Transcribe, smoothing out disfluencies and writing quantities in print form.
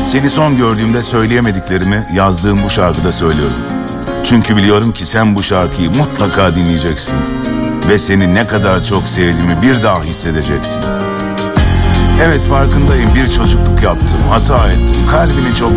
Seni son gördüğümde söyleyemediklerimi yazdığım bu şarkıda söylüyorum. Çünkü biliyorum ki sen bu şarkıyı mutlaka dinleyeceksin. Ve seni ne kadar çok sevdiğimi bir daha hissedeceksin. Evet, farkındayım, bir çocukluk yaptım, hata ettim, kalbini çok